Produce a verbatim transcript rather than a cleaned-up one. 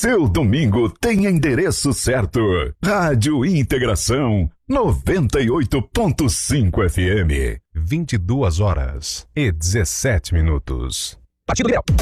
seu domingo tem endereço certo. Rádio Integração noventa e oito ponto cinco F M. vinte e duas horas e dezessete minutos. Partido Liberal.